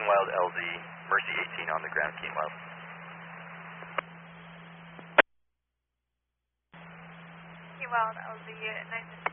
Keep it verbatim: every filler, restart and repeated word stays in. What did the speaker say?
Keen Wild L Z, Mercy eighteen on the ground, Keen Wild. Keen Wild L Z, nine